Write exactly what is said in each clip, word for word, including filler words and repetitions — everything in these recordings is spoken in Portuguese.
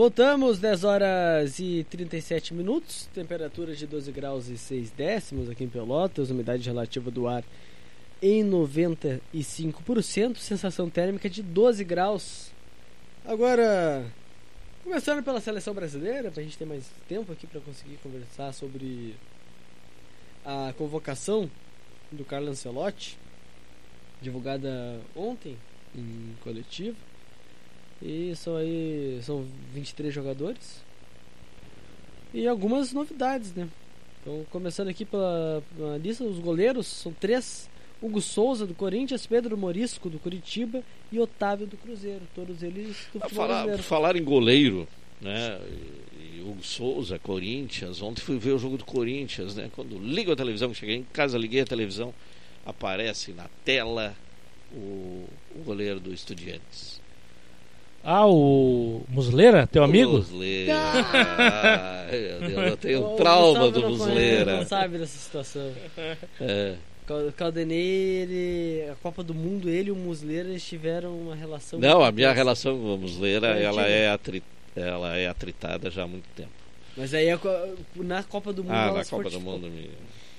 Voltamos, dez horas e trinta e sete minutos, temperatura de doze graus e seis décimos aqui em Pelotas, umidade relativa do ar em noventa e cinco por cento, sensação térmica de doze graus. Agora, começando pela seleção brasileira, pra gente ter mais tempo aqui para conseguir conversar sobre a convocação do Carlo Ancelotti, divulgada ontem em coletivo. E são aí, são vinte e três jogadores e algumas novidades, né? Então, começando aqui pela, pela lista, os goleiros são três: Hugo Souza do Corinthians, Pedro Morisco do Curitiba e Otávio do Cruzeiro, todos eles do futebol falar, brasileiro. Falar em goleiro, né? E, e Hugo Souza, Corinthians. Ontem fui ver o jogo do Corinthians, né? Quando ligo a televisão, cheguei em casa, liguei a televisão, aparece na tela o, o goleiro do Estudiantes. Ah, o Muslera, teu amigo? Muslera. Ah, meu Deus, eu tenho um trauma do Muslera. Não sabe dessa situação. É. O Caldenei, ele, a Copa do Mundo, ele e o Muslera eles tiveram uma relação. Não, a minha relação com o Muslera, é ela é, atri, ela é atritada já há muito tempo. Mas aí na Copa do Mundo. Ah, na Copa do Mundo. Me...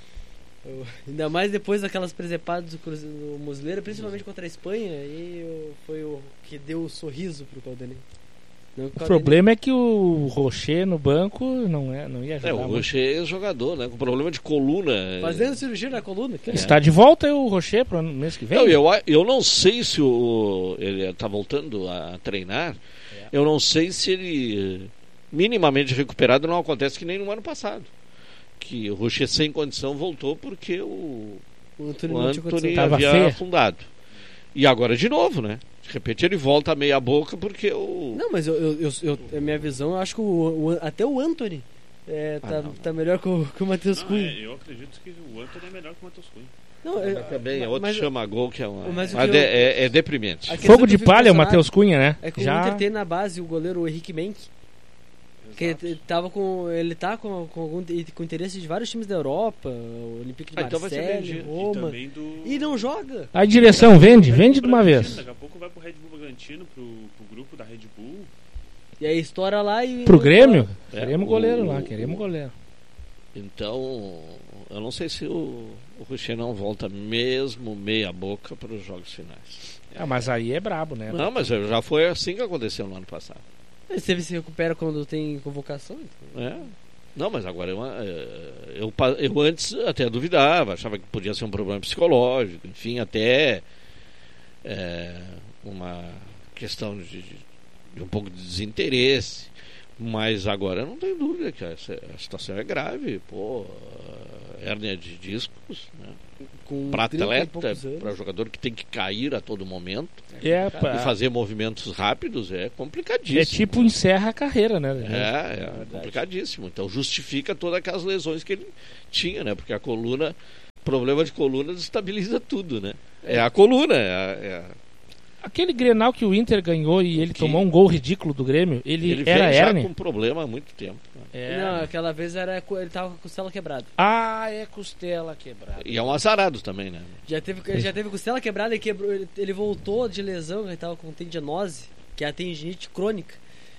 Ainda mais depois daquelas presepadas do, do Muslera, principalmente contra a Espanha, e foi o que deu o sorriso pro Caldenei. Não, o Caldenei... problema é que o Rocher no banco não, é, não ia ajudar. É, o Rocher é jogador, né? Com problema de coluna. Fazendo cirurgia na coluna. É. Está de volta o Rocher para o mês que vem? Não, eu, eu não sei se o, ele está voltando a treinar. É. Eu não sei se ele minimamente recuperado não acontece que nem no ano passado. Que o Rocher sem condição voltou porque o, o Antony, o Antony Tava havia feia. afundado. E agora de novo, né? De repente ele volta meia boca porque o... Não, mas eu, eu, eu, eu, a minha visão, eu acho que o, o, até o Antony é, tá, ah, tá melhor que o, que o Matheus Cunha. É, eu acredito que o Antony é melhor que o Matheus Cunha. Não, é, também é outro mas, chama gol que é uma... Mas mas eu, é, é deprimente. Fogo de palha o Matheus Cunha, né? É que Já... o Inter tem na base o goleiro o Henrique Menck. Que tava com, ele tá com, com, com interesse de vários times da Europa, o Olympique de ah, Marseille, então Roma, e, do... e não joga. A direção vende, vende de uma vez. Daqui a pouco vai pro Red Bull Bragantino, pro, pro grupo da Red Bull. E aí estoura lá e... Pro Grêmio? É, queremos o... goleiro lá, queremos goleiro. Então, eu não sei se o, o Rocher não volta mesmo meia boca para os jogos finais. Ah, mas aí é brabo, né? Não, mas já foi assim que aconteceu no ano passado. Ele se recupera quando tem convocação. Então. É. Não, mas agora eu, eu, eu antes até duvidava, achava que podia ser um problema psicológico, enfim, até é, uma questão de, de um pouco de desinteresse. Mas agora eu não tenho dúvida que a, a situação é grave. Pô, hérnia de discos, né? Para atleta, para jogador que tem que cair a todo momento é, e fazer movimentos rápidos é complicadíssimo. É tipo encerra a carreira, né? É, é, é complicadíssimo. Então justifica todas aquelas lesões que ele tinha, né? Porque a coluna, problema de coluna desestabiliza tudo, né? É a coluna, é a, é a... Aquele Grenal que o Inter ganhou e ele que... tomou um gol ridículo do Grêmio, ele, ele era vem já hérnia? com problema há muito tempo. Né? É. Não, aquela vez era, ele tava com a costela quebrada. Ah, é costela quebrada. E é um azarado também, né? Já teve, já teve costela quebrada e quebrou, ele, ele voltou de lesão, ele tava com tendinose, que é a tendinite crônica.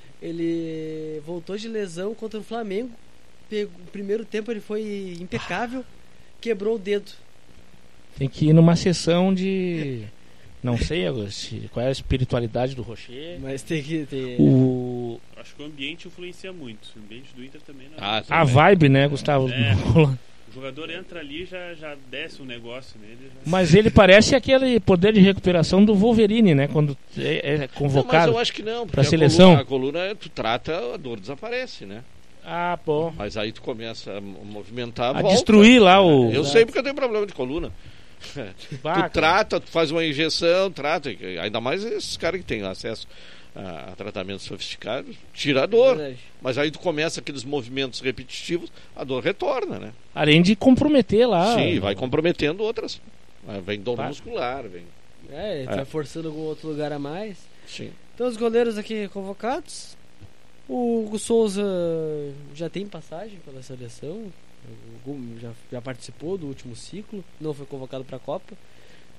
Ele voltou de lesão contra o Flamengo. Pegou, o primeiro tempo ele foi impecável, quebrou o dedo. Tem que ir numa sessão de... Não sei qual é a espiritualidade do Rocher. Mas tem que ter. O... Acho que o ambiente influencia muito. O ambiente do Inter também não é. Ah, a vibe, né, Gustavo? É, o jogador entra ali e já, já desce um negócio nele. Já... Mas ele parece aquele poder de recuperação do Wolverine, né? Quando é, é convocado. Não, mas eu acho que não. Pra seleção. A coluna, a coluna, tu trata, a dor desaparece, né? Ah, pô. Mas aí tu começa a movimentar a, a volta. destruir lá o. Eu sei porque eu tenho problema de coluna. Tu trata, tu faz uma injeção, trata, ainda mais esses caras que têm acesso a, a tratamentos sofisticados, tira a dor. É, mas aí tu começa aqueles movimentos repetitivos, a dor retorna, né? Além de comprometer lá. Sim, vai comprometendo outras. Vem dor Pá. muscular, vem. É, ele é. tá forçando algum outro lugar a mais. Sim. Então os goleiros aqui convocados. O Hugo Souza já tem passagem pela seleção. Já, já participou do último ciclo, não foi convocado para a Copa.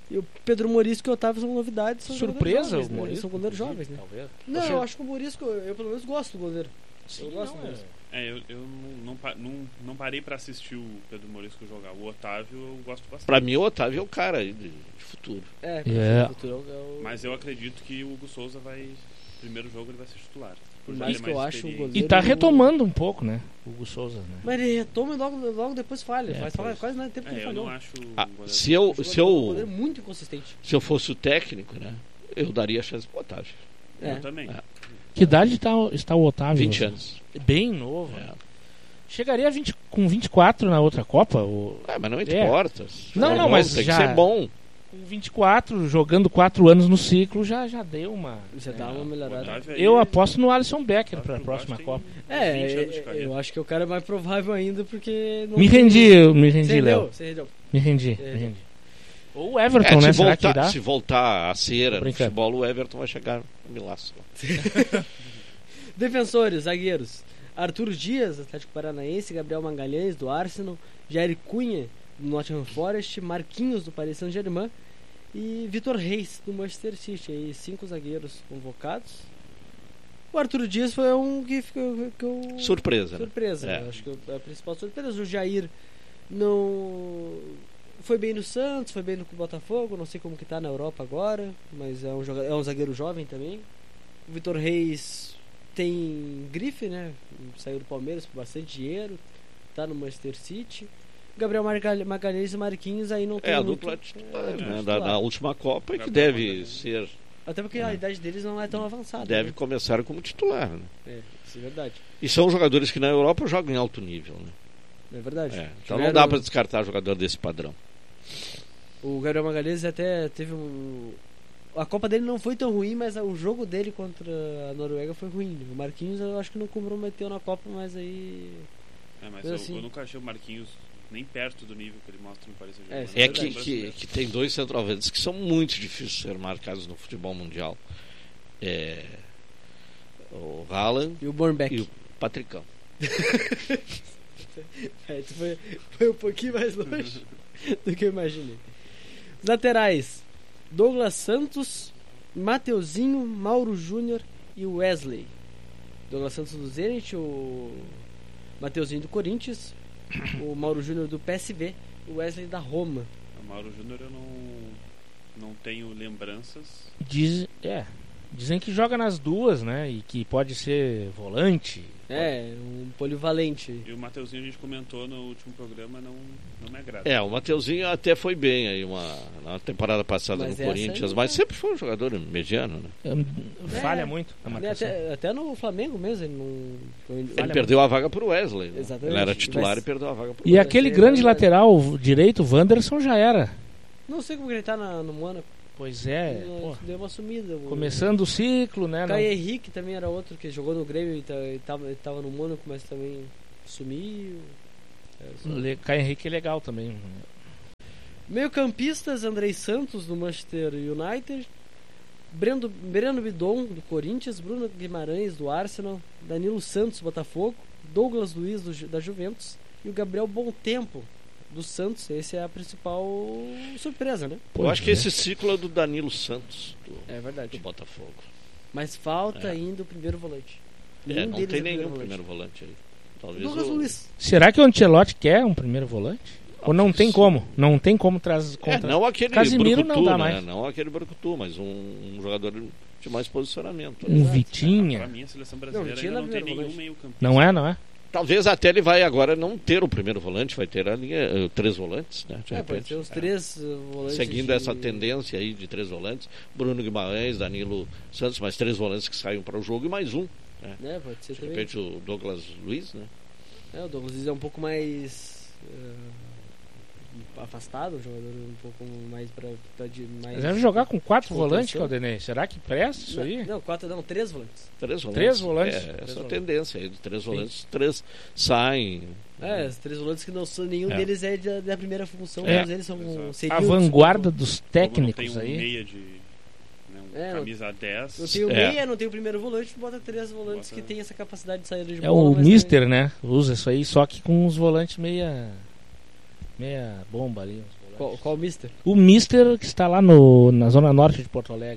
E o Pedro Morisco e o Otávio são novidades. São Surpresa, jovens, o né? Morisco. São goleiros jovens, né? Talvez. Não, Você- eu acho que o Morisco, eu pelo menos gosto do goleiro. Sim, eu gosto não, do Morisco. É, eu, eu não, não, pa- não, não parei pra assistir o Pedro Morisco jogar. O Otávio eu gosto bastante. Pra mim, o Otávio é o cara aí de, de futuro. É, É. o futuro é o- Mas eu acredito que o Hugo Souza vai. Primeiro jogo ele vai ser titular. Por já mais ter que eu acho o experiência. goleiro- E tá retomando um pouco, né? O Hugo Souza, né? Mas ele retoma e logo, logo depois falha. É, Faz falha pois. quase nada tempo que É, ele eu falhou. não acho. o Ah, goleiro- se eu, O se jogador- o eu, goleiro é muito inconsistente. se eu fosse o técnico, né? Eu daria chance pro Otávio. É. Eu também. É. Que idade tá, está o Otávio? vinte anos. Bem novo. É. né? Chegaria a vinte, com vinte e quatro na outra Copa? Ou... Ah, mas não É. importa. Não, É não, bom, mas tem já- que ser bom. Com vinte e quatro, jogando quatro anos no ciclo, já, já deu uma... Já dá é. uma O melhorada. Otávio aí- Eu aposto no Alisson Becker Otávio para a por próxima baixo Copa. tem É, vinte anos de é, carreira. eu acho que o cara é mais provável ainda porque... Não Me tem- rendi, eu me Você rendi, rendeu, Léo. você rendeu. Me rendi, É. me rendi. Ou o Everton, É, né? se, Será que voltar, dá? se voltar a cera Tô no brincando. futebol, o Everton vai chegar no milaço. Defensores, zagueiros. Arthur Dias, Atlético Paranaense, Gabriel Magalhães, do Arsenal, Jair Cunha, do Nottingham Forest, Marquinhos, do Paris Saint-Germain e Vitor Reis, do Manchester City. Aí cinco zagueiros convocados. O Arthur Dias foi um que ficou... Que eu... Surpresa, né? Surpresa, É. né? Acho que é a principal surpresa. O Jair não... Foi bem no Santos, foi bem no Botafogo, não sei como que tá na Europa agora, mas é um, joga... é um zagueiro jovem também. O Vitor Reis tem grife, né? Saiu do Palmeiras por bastante dinheiro, tá no Manchester City. Gabriel Marga- Magalhães e Marquinhos aí não tem É a muito- dupla titular, é, né? titular. Da, na última Copa, que Gabriel deve Magalhães. ser, Até porque a idade deles não é tão avançada. deve né? começar como titular, né? É, isso é verdade. E são jogadores que na Europa jogam em alto nível, né? É verdade. É, então não Tiveram- dá para descartar jogador desse padrão. O Gabriel Magalhães até teve um... A Copa dele não foi tão ruim, mas o jogo dele contra a Noruega foi ruim. O Marquinhos eu acho que não comprometeu na Copa, mas aí... É, mas Mas eu, assim- eu nunca achei o Marquinhos nem perto do nível que ele mostra no Paris É, Saint-Germain. isso É verdade. que, que, que tem dois centroavantes que são muito difíceis de ser marcados no futebol mundial. É, o Haaland E o Bornbeck. e o Patricão. É, tu foi, foi um pouquinho mais longe do que eu imaginei. Os laterais: Douglas Santos, Mateuzinho, Mauro Júnior e Wesley. Douglas Santos do Zenit, o Mateuzinho do Corinthians, o Mauro Júnior do P S V, o Wesley da Roma. O Mauro Júnior eu não, não tenho lembranças. Diz, é, dizem que joga nas duas, né? E que pode ser volante. É, um polivalente. E o Mateuzinho a gente comentou no último programa, não, não me agrada. É, o Mateuzinho até foi bem aí uma, na temporada passada Mas no essa Corinthians, aí- mas sempre foi um jogador mediano, né? Hum, É. Falha muito na marcação. Até, até no Flamengo mesmo, ele não. Ele Falha perdeu a vaga pro Wesley. Né? Exatamente. Ele era titular Mas- e perdeu a vaga pro E Wesley. aquele ser grande verdade. lateral o direito, o Wanderson, já era. Não sei como que ele tá na- no Mônaco. Pois é, Ele pô, deu uma sumida. O- começando o ciclo, né? não- Caio Henrique também era outro que jogou no Grêmio e ta- e tava, e tava no Mônaco, mas também sumiu. É, só- Le- Caio Henrique é legal também. Meio campistas, Andrei Santos do Manchester United, Brendo, Breno Bidon do Corinthians, Bruno Guimarães do Arsenal, Danilo Santos do Botafogo, Douglas Luiz do Ju- da Juventus e o Gabriel Bontempo do Santos. Essa é a principal surpresa, né? Eu acho que Pois é. esse ciclo é do Danilo Santos, do, É do verdade. Botafogo. Mas falta É. ainda o primeiro volante. É, Nenhum não deles tem é nenhum volante. primeiro volante aí. Talvez Douglas o... Luiz. Será que o Ancelotti quer um primeiro volante? Ou não tem como? Não tem como trazer É, contra. não aquele Casimiro Brucutu, não dá né? mais. Não aquele Brucutu, mas um, um jogador de mais posicionamento. Um Exato. Pra Vitinha. mim, a seleção brasileira Não, Vitinha ainda na não tem primeira nenhum volante. meio campo. Não é, não é? Talvez até ele vai agora não ter o primeiro volante, vai ter a linha, eh, três volantes, né? De É, pode repente. ser os É. três uh, volantes. Seguindo de- essa tendência aí de três volantes, Bruno Guimarães, Danilo Santos, mais três volantes que saiam para o jogo e mais um. É, pode ser De também. repente o Douglas Luiz, né? É, o Douglas Luiz é um pouco mais uh, afastado, um jogador um pouco mais pra. pra de, mais Mas deve jogar com quatro contenção. volantes, Caldenei. Será que presta isso não, aí? Não, quatro, não, três volantes. Três volantes. Três volantes. É, Três essa volantes. tendência aí de três volantes, três saem. É, os três volantes que não são, nenhum É. deles é da, da primeira função, É. todos eles são Exato. seriam A do vanguarda segundo. dos Como técnicos não tem um aí. meia de... Né, um É, não- camisa dez. Não tem o É. meia, não tem o primeiro volante, tu bota três volantes Bota- que tem essa capacidade de saída de É bola. o mas Mister, né? Usa isso aí, só que com os volantes meia. meia bomba ali. Uns Qual, qual mister? O mister que está lá no, na zona norte de Porto Alegre.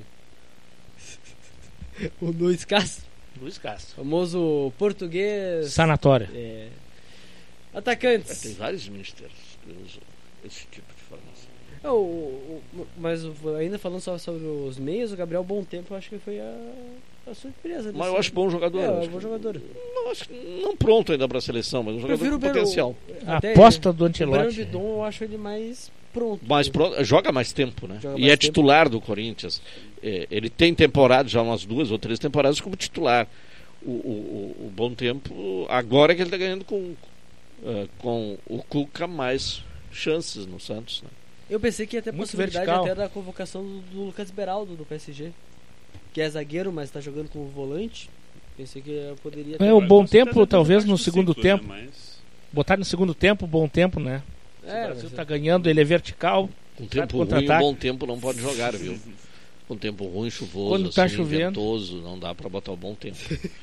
O Luiz Castro. Luiz Castro. Famoso português. Sanatório. É. É, Atacantes. tem vários ministérios que usam esse tipo de formação. É, o, o, o- mas o- ainda falando só sobre os meios, o Gabriel Bom Tempo eu acho que foi a, a surpresa. Mas desse- eu acho bom jogador. É, eu é acho um bom que- jogador. Não, acho que não pronto ainda para a seleção, mas um jogador Prefiro com ver o- potencial. A até aposta do O Breno Ancelotti. Bidon eu acho ele mais pronto. Mais pronto, joga mais tempo, né? Joga E mais é tempo. titular do Corinthians. É, ele tem temporada, já umas duas ou três temporadas como titular. O, o, o, o Bom Tempo, agora que ele está ganhando com, eh, com o Cuca mais chances no Santos, né? Eu pensei que ia ter Muito possibilidade vertical. até da convocação do, do Lucas Beraldo do P S G, que é zagueiro, mas tá jogando como volante. Pensei que eu poderia ter. É, o Mas Bom com certeza Tempo, faz talvez parte no do segundo ciclo, tempo. né? Mas Botar no segundo tempo, Bom Tempo, né? Se É, o Brasil mas está é- ganhando, ele é vertical. Com Sabe tempo ruim, um contra-ataque. bom tempo não pode jogar, viu? Com tempo ruim, chuvoso, Quando tá assim, chovendo. ventoso, não dá para botar o bom tempo.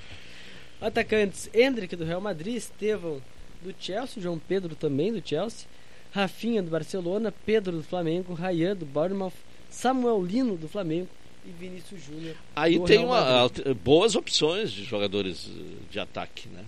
Atacantes: Endrick do Real Madrid, Estevão do Chelsea, João Pedro também do Chelsea, Rafinha do Barcelona, Pedro do Flamengo, Ryan do Bournemouth, Samuel Lino do Flamengo e Vinícius Júnior. Aí do tem Real uma, Madrid. alter- boas opções de jogadores eh, de ataque, né?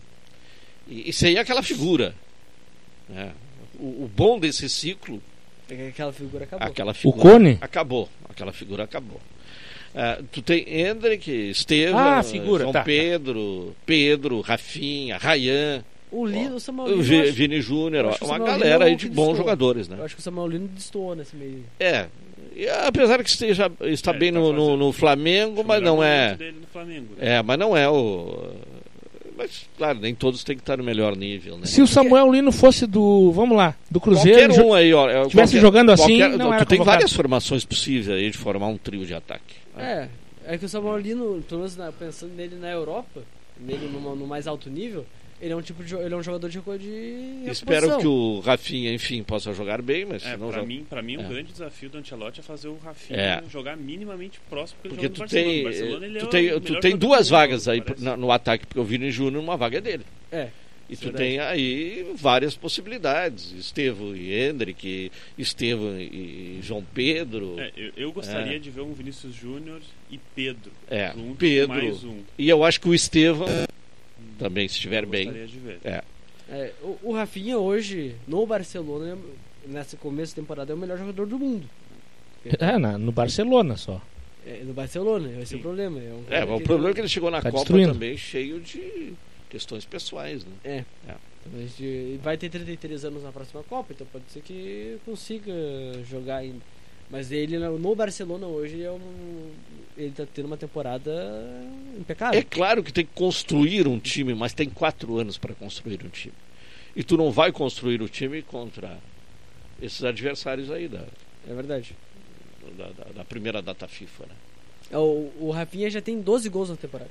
E isso aí é aquela figura, né? O, o bom desse ciclo, É, aquela figura acabou. aquela O figura Cone? acabou, aquela figura acabou. Ah, tu tem Hendrick, Estevam, Ah, figura, João tá. Pedro, Pedro, Rafinha, Ryan, O Lino, o Samuel o Lino, eu Vi- acho- Vini Júnior, eu acho que o uma Samuel Lino galera é aí o de que bons destoou. jogadores, né? eu acho que o Samuel Lino destoou nesse meio. É, e apesar que esteja está É, bem tá no, no, fazendo- no Flamengo, o mas melhor não é. momento dele no Flamengo, né? É, mas não é o. Mas, claro, nem todos têm que estar no melhor nível, né? Se o Samuel Lino fosse do, vamos lá, do Cruzeiro, Qualquer um aí, ó. é, tivesse qualquer- jogando assim, qualquer- não tu era tem convocado. várias formações possíveis aí de formar um trio de ataque. É, é que o Samuel Lino, pelo menos na- pensando nele na Europa, nele numa- no mais alto nível, ele é um tipo de jo- ele é um jogador de, de Espero reposição. que o Rafinha, enfim, possa jogar bem, mas É, se não pra joga- mim, pra mim É. o grande desafio do Ancelotti é fazer o Rafinha É. jogar minimamente próximo porque, Porque ele tu joga no Barcelona. tem, No Barcelona, ele tu é o tem, melhor tu tem jogador duas do mundo, vagas aí parece. na- no ataque, porque o Vini Júnior, uma vaga é dele. É. E Isso tu é tem verdade. aí várias possibilidades. Estevão e Hendrick, Estevão e João Pedro. É, eu, eu gostaria É. de ver um Vinícius Júnior e Pedro É, junto, Pedro. mais um. E eu acho que o Estevão também, se estiver Eu bem. gostaria de ver. É. É, o, o Rafinha hoje, no Barcelona, é- nesse começo de temporada, é o melhor jogador do mundo. É, na- no Barcelona só. É, no Barcelona, esse é Sim. o problema. É, um É, cara mas o problema é que ele chegou na Tá Copa destruindo. também cheio de questões pessoais, né? É. É. A gente vai ter trinta e três anos na próxima Copa, então pode ser que consiga jogar ainda. Mas ele no no Barcelona hoje é um, ele tá tendo uma temporada impecável. É claro que tem que construir um time, mas tem quatro anos para construir um time. E tu não vai construir o time contra esses adversários aí da, É verdade. da, da- da primeira data FIFA, né? É, O, o Rafinha já tem doze gols na temporada.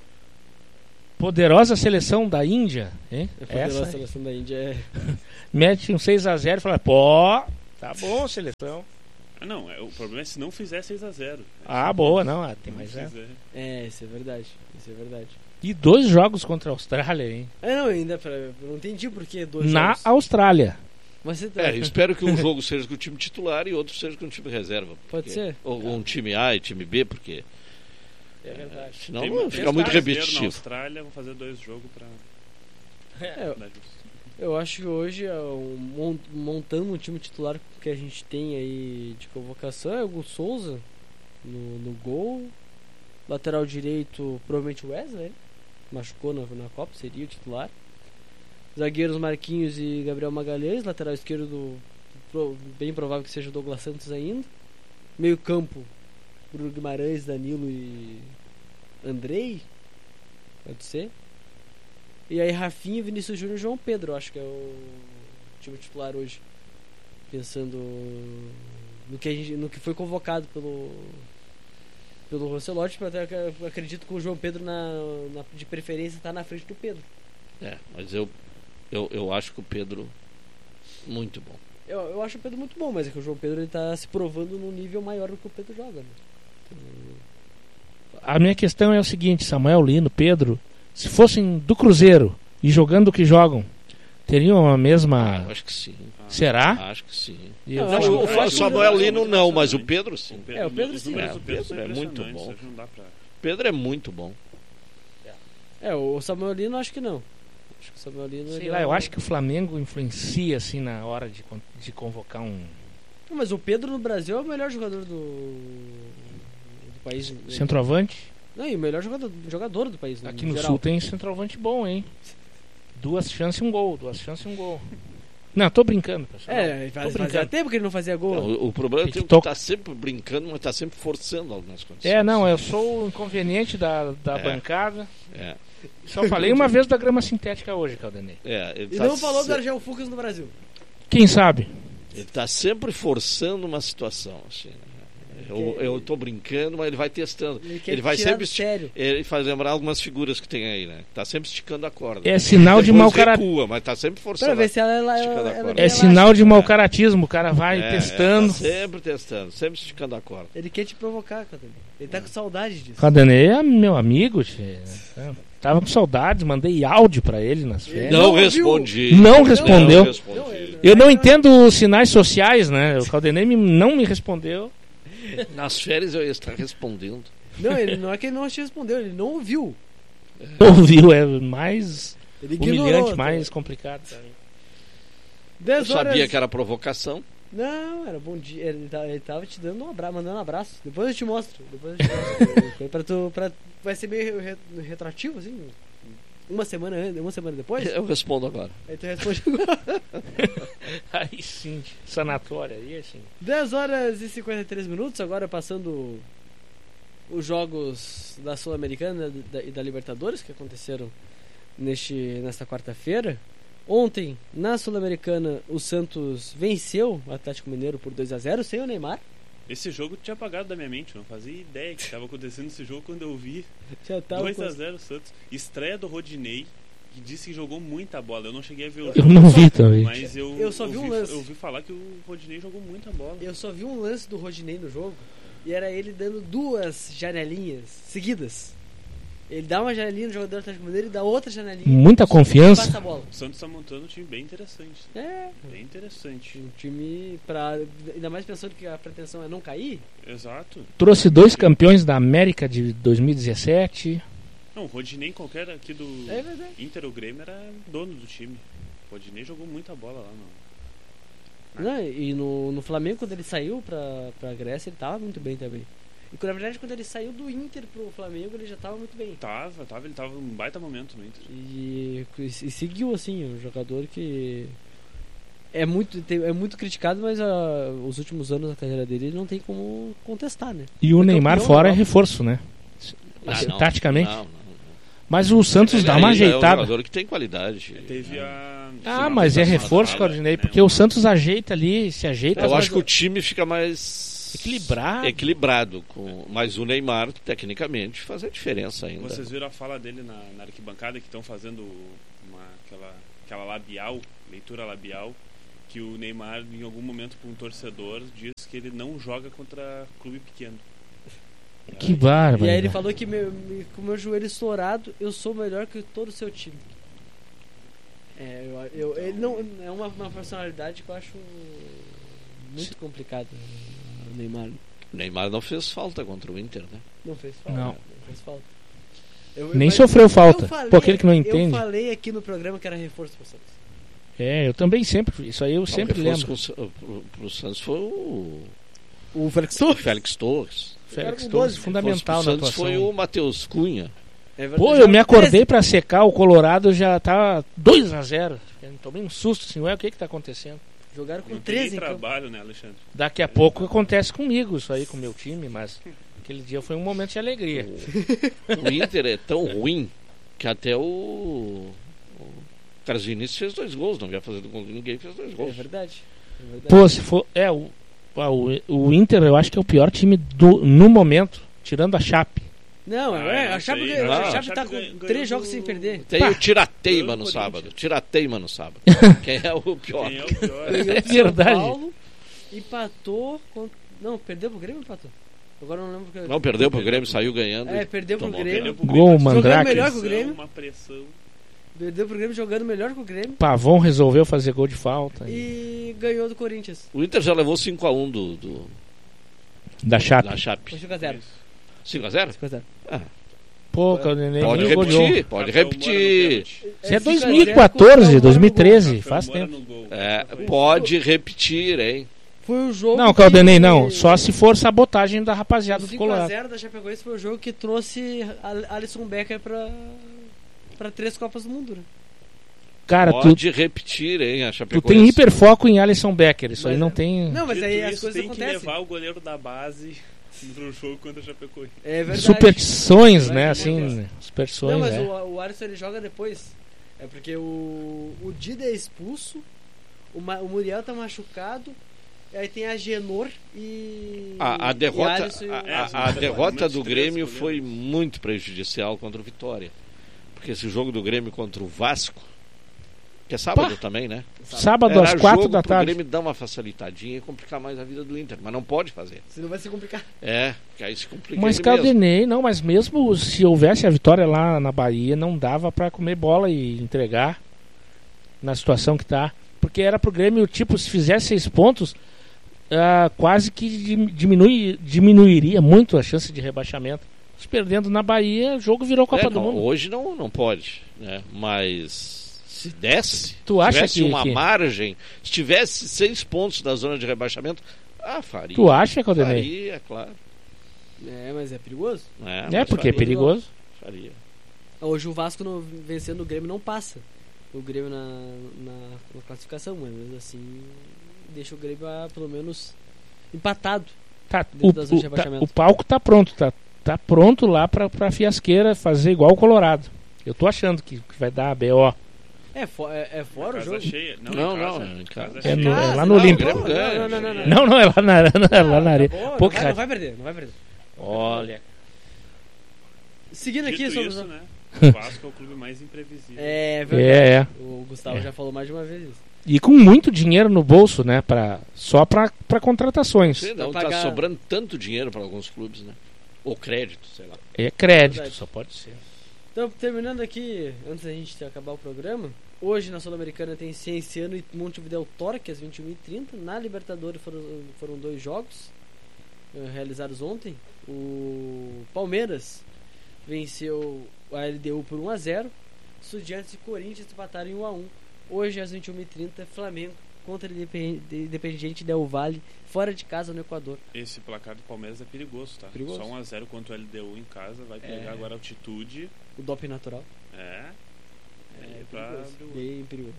Poderosa seleção da Índia, hein? É poderosa a Essa seleção da Índia. É... mete um seis a zero e fala, pô, tá bom seleção. Ah, não, é, o problema é se não fizer seis a zero. Ah, boa, não, ah, tem Não mais é. fizer. é, isso é verdade. Isso é verdade. E dois jogos contra a Austrália, hein? É, não, ainda pra, eu não entendi por que dois Na jogos. Austrália. Mas você tá... É, espero que um jogo seja com o time titular e outro seja com o time reserva. Pode porque- ser. Ou um time A e time B, porque É verdade. senão Tem- fica tem muito os caras Na repetitivo. Austrália vão fazer dois jogos pra É, dar justo. eu acho que hoje, é, um mon- montando um time titular que a gente tem aí de convocação, é o Hugo Souza no, no gol. Lateral direito, provavelmente o Wesley. Machucou na, na Copa, seria o titular. Zagueiros Marquinhos e Gabriel Magalhães. Lateral esquerdo, pro- bem provável que seja o Douglas Santos ainda. Meio campo, Bruno Guimarães, Danilo e Andrei. Pode ser. E aí Rafinha, Vinícius Júnior e João Pedro, eu acho que é o time titular hoje. Pensando no que, a gente, no que foi convocado pelo pelo Rosselotti, pra até, eu acredito que o João Pedro na, na- de preferência está na frente do Pedro. É, mas eu, eu, eu acho que o Pedro muito bom. Eu, eu acho o Pedro muito bom, mas é que o João Pedro ele tá se provando num nível maior do que o Pedro joga. Né? A minha questão é o seguinte, Samuel Lino, Pedro, se fossem do Cruzeiro e jogando o que jogam, Teriam a Ah, mesma... eu acho que sim. Será? Acho que sim. E Não, eu- eu acho- o, eu o acho que Samuel o- Lino não, mas o Pedro sim. O É, o Pedro os sim. números É, do o Pedro Pedro são é muito impressionantes, bom. isso não dá pra... Pedro é muito bom. É, o Samuel Lino acho que não. Acho que o Samuel Lino... Sei ele lá, é eu um- acho que o Flamengo influencia, assim, na hora de, con- de convocar um Não, mas o Pedro no Brasil é o melhor jogador do, do país. centroavante. Não, e o melhor jogador, jogador do país. Aqui no geral. Sul tem centroavante bom, hein? Duas chances e um gol, duas chances e um gol. Não, tô brincando, pessoal. É, Tô faz, fazia brincando. tempo que ele não fazia gol. O, o problema é que TikTok. tá sempre brincando, mas tá sempre forçando algumas condições. É, não, eu sou o inconveniente da, da É. bancada. É, Só falei uma vez da grama sintética hoje, Caldenei. é, ele E tá não falou se- do Argel Fucas no Brasil. Quem sabe? Ele tá sempre forçando uma situação, assim. né? Eu, eu tô brincando, mas ele vai testando. Ele quer Ele vai tirar sempre do sério. Ele faz lembrar algumas figuras que tem aí, né? Tá sempre esticando a corda. É sinal de Depois mau caráter. recua, mas tá sempre forçando. Pra ver se ela, ela, esticando ela, a ela corda. É relaxa. sinal de mau caratismo. O cara vai É, testando. É, tá sempre testando, sempre esticando a corda. Ele quer te provocar, Cadê? Ele tá com saudade disso. Caldenei é meu amigo, tchê. Tava com saudades, mandei áudio pra ele nas férias. Não, não ouviu? respondi. Não respondeu. Não respondi. Não, ele- Eu não entendo os sinais sociais, né? O Caldenei me- não me respondeu. Nas férias eu ia estar respondendo. Não, ele não é que ele não te respondeu, ele não ouviu. Ouviu, é mais Ele ignorou. humilhante, mais complicado. Eu dez horas... sabia que era provocação. Não, era bom dia. Ele tava, ele tava te dando um abraço, mandando um abraço. Depois eu te mostro. Depois eu te mostro. pra tu, pra, vai ser meio re- retroativo, assim. Uma semana antes, uma semana depois. Eu respondo agora. Aí tu responde agora. Aí sim, sanatório, aí assim. dez horas e cinquenta e três minutos, agora passando os jogos da Sul-Americana e da, e da Libertadores que aconteceram neste, nesta quarta-feira. Ontem, na Sul-Americana, o Santos venceu o Atlético Mineiro por dois a zero sem o Neymar. Esse jogo tinha apagado da minha mente, não fazia ideia que estava acontecendo esse jogo quando eu vi Já tava dois com- a zero Santos. Estreia do Rodinei, que disse que jogou muita bola. Eu não cheguei a ver o Eu jogo, não vi também. mas eu, Eu só vi um ouvi, lance. eu ouvi falar que o Rodinei jogou muita bola. Eu só vi um lance do Rodinei no jogo e era ele dando duas janelinhas seguidas. Ele dá uma janelinha no jogador do Atlético Mineiro e dá outra janelinha. Muita e confiança. passa a bola. O Santos está montando um time bem interessante. É, Bem interessante. um time pra. Ainda mais pensando que a pretensão é não cair. Exato. Trouxe dois campeões da América de dois mil e dezessete. Não, o Rodinei, qualquer aqui do É verdade. Inter ou Grêmio, era dono do time. O Rodinei jogou muita bola lá no. Não, e no, no Flamengo, quando ele saiu pra, pra Grécia, ele tava muito bem também. E na verdade, quando ele saiu do Inter pro Flamengo, ele já tava muito bem. Tava, tava, ele tava num baita momento no Inter. E, e, e seguiu assim, um jogador que é muito, tem- é muito criticado, mas ah, os últimos anos da carreira dele ele não tem como contestar, né? E o Foi Neymar campeão fora é da reforço, né? Ah, Assim, não. taticamente. Não, não, não. Mas o Santos Ele dá uma ainda É um ajeitada. jogador que tem qualidade. Teve né? a. Ah, mas é reforço, Claudinei, porque o Santos ajeita ali, se ajeita. Eu mas acho que o time fica mais Equilibrado. equilibrado com... Mas o Neymar, tecnicamente, faz a diferença ainda. Vocês viram a fala dele na, na arquibancada que estão fazendo uma, aquela, aquela labial, leitura labial, que o Neymar, em algum momento, com um torcedor, diz que ele não joga contra clube pequeno. Que E bárbaro. aí ele falou que meu, me- com o meu joelho estourado, eu sou melhor que todo o seu time. É, eu, eu- ele não, é uma, uma personalidade que eu acho muito complicada, o Neymar. O Neymar não fez falta contra o Inter, né? Não fez falta. Não. Não fez falta. Eu- Nem mas- sofreu falta. eu falei- Pô, aquele que não Eu entende. falei aqui no programa que era reforço pro Santos. É, eu também sempre. Isso aí eu sempre o lembro. reforço com o- pro, pro Santos foi o O Félix o Torres. Félix Torres. Félix com Torres, doze. fundamental Pro na Santos atuação. foi o Matheus Cunha. É verdade. Pô, eu me acordei pra secar o Colorado, já tava dois a zero. Eu tomei um susto assim, ué, o que que tá acontecendo? Jogaram com Não tem nem treze em campo. trabalho, né, Alexandre? Daqui a pouco acontece comigo isso aí com o meu time, mas aquele dia foi um momento de alegria. O Inter é tão ruim que até o, o Carlos Vinícius fez dois gols, não ia fazer com ninguém, fez dois É gols. verdade. É verdade. Pô, se for. É, o, ah, o, o Inter eu acho que é o pior time do, no momento, tirando a Chape. Não, Ah, é, eu não a Chape, sei. ganhou- Ah, a a Chape Chape tá com ganhou- três ganhou jogos do- sem perder. Tem Pá. o Tirateima Ganhou no o sábado. Corinthians. Tirateima no sábado. Quem é o pior? Quem é o pior? Ganhou É do São verdade. Paulo, empatou. Com... Não, perdeu pro Grêmio ou empatou? Agora eu não lembro. Que... Não, perdeu pro Grêmio, saiu ganhando. É, e perdeu pro tomou a Grêmio. Perdeu pro Gol, Grêmio, Mandrake. Jogando melhor que o pressão, Grêmio. Uma pressão. Perdeu pro Grêmio jogando melhor que o Grêmio. Pavão resolveu fazer gol de falta. E ganhou do Corinthians. O Inter já levou cinco a um do, do, Da Chape. da Chape. Foi cinco a zero. cinco a zero? cinco a zero. Ah, Pô, Claudinei, pode viu o gol de honra. repetir, pode Rafael Moura no repetir. pênalti. Isso é cinco a zero dois mil e com o quatorze, Rafael dois mil e treze, Rafael faz Moura tempo. no gol. É, Foi. pode repetir, hein? Foi o jogo. Não, que- Claudinei, não. Só se for sabotagem da rapaziada do cinco a Colorado. zero da Chapecoense foi o jogo que trouxe a- Alisson Becker pra, pra três Copas do Mundo, né? Cara, tu, Pode repetir, hein? A tu Chapecoense. tem hiperfoco em Alisson Becker. Isso aí Mas não é- tem. Não, mas Dito aí as isso, coisas tem que acontecem. levar o goleiro da base pro jogo contra a Chapecoense. É verdade. Superstições, né? Verdade, Assim, verdade. superstições, Não, mas é. o, o Alisson ele joga depois. É porque o, o Dida é expulso, o, Ma- o Muriel tá machucado, e aí tem a Genor e. A, a e derrota, Alisson e o- a, a- Alisson, a né? derrota Momentos do de Grêmio três foi goleiros. muito prejudicial contra o Vitória. Porque esse jogo do Grêmio contra o Vasco, que é sábado Pá. também, né? Sábado Era às quatro jogo da pro tarde. Grêmio dar uma facilitadinha e complicar mais a vida do Inter, mas não pode fazer. Senão vai se complicar. É, que aí se complica Mas ele mesmo. Caldenei, não, mas mesmo se houvesse a vitória lá na Bahia, não dava pra comer bola e entregar na situação que tá. Porque era pro Grêmio, tipo, se fizesse seis pontos, ah, quase que dim- diminui, diminuiria muito a chance de rebaixamento. Se perdendo na Bahia, o jogo virou Copa É, do não, Mundo. hoje não, não pode, né? Mas se desse, Tu acha tivesse que- uma que- margem, se tivesse seis pontos da zona de rebaixamento, ah, faria. Tu acha, Caldenei? Faria, claro. É, mas é perigoso. É, É, mas porque é faria, perigoso. faria. Hoje o Vasco não, vencendo o Grêmio não passa. O Grêmio na, na, na classificação, mas mesmo assim deixa o Grêmio ah, pelo menos empatado. Tá, Dentro o, da zona de o- tá- rebaixamento. o palco tá pronto, tá, tá pronto lá pra, pra fiasqueira fazer igual o Colorado. Eu tô achando que, que vai dar a B O. É, fo é, é fora o Casa jogo. cheia. Não, Não, em casa. não, em casa. É, cheia. no- é Casa, lá no não, Olímpico. não, não, não, não, não. Não, não, é lá na, é lá na areia. Acabou, Pô, não, vai, cara. não vai perder, não vai perder. Olha. Seguindo aqui Dito sobre isso, os- né? O Vasco é o clube mais imprevisível. É verdade. É, é. O Gustavo É. já falou mais de uma vez isso. E com muito dinheiro no bolso, né? Pra, só pra, pra contratações. Sei não, Pra tá pagar- sobrando tanto dinheiro para alguns clubes, né? Ou crédito, sei lá. É crédito, Verdade. só pode ser. Então, terminando aqui, antes da gente acabar o programa, hoje na Sul-Americana tem Cienciano e Montevideo Torque às vinte e uma e trinta. Na Libertadores foram, foram dois jogos eh, realizados ontem. O Palmeiras venceu a L D U por um a zero. Estudiantes e Corinthians empataram em um a um. Hoje às vinte e uma e trinta, Flamengo contra Independiente Del Valle, fora de casa no Equador. Esse placar do Palmeiras é perigoso, tá? Perigoso. Só um a zero contra o L D U em casa. Vai pegar É. agora a altitude. O doping natural. É. É É pra perigoso, abrir o- bem perigoso.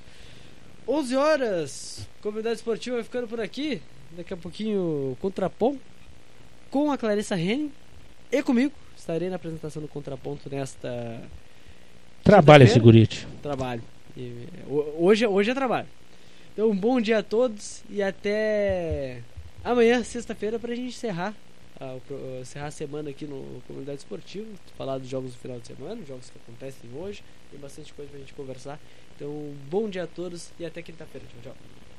onze horas, Comunidade Esportiva vai ficando por aqui. Daqui a pouquinho, Contraponto com a Clarissa Henning e comigo. Estarei na apresentação do Contraponto nesta Trabalha esse quinta-feira. gurite. trabalho. E, ho- hoje, hoje é trabalho. Então, um bom dia a todos e até amanhã, sexta-feira, pra gente encerrar a, o pro- encerrar a semana aqui no Comunidade Esportiva, falar dos jogos do final de semana, os jogos que acontecem hoje, tem bastante coisa pra gente conversar. Então, bom dia a todos e até quinta-feira. Tchau, tchau.